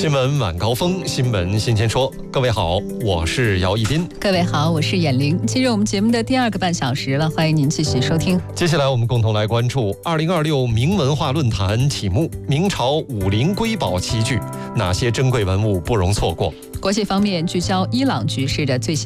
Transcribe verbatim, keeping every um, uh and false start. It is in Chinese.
新闻晚高峰，新闻新鲜说。各位好，我是姚一斌。 各位好，我是眼玲。进入我们节目的第二个半小时了，欢迎您继续收听。 接下来我们共同来关注二零二六明文化论坛启幕，明朝武陵瑰宝齐聚，哪些珍贵文物不容错过？ 国际方面聚焦伊朗局势的最新